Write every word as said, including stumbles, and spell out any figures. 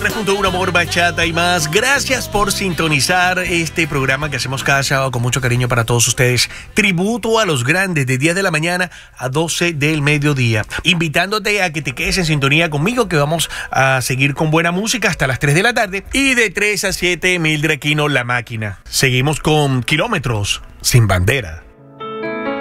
tres punto uno Amor, Bachata y más. Gracias por sintonizar este programa que hacemos cada sábado con mucho cariño para todos ustedes. Tributo a los grandes de diez de la mañana a doce del mediodía. Invitándote a que te quedes en sintonía conmigo, que vamos a seguir con buena música hasta las tres de la tarde. Y de tres a siete, Mildred Aquino, La Máquina. Seguimos con Kilómetros sin Bandera.